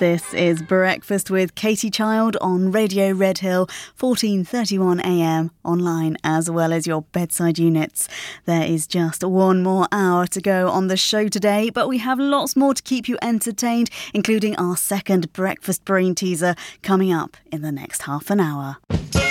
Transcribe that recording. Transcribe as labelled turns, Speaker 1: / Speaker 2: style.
Speaker 1: This is Breakfast with Katie Child on Radio Redhill, 14:31am, online as well as your bedside units. There is just one more hour to go on the show today, but we have lots more to keep you entertained, including our second Breakfast Brain teaser coming up in the next half an hour.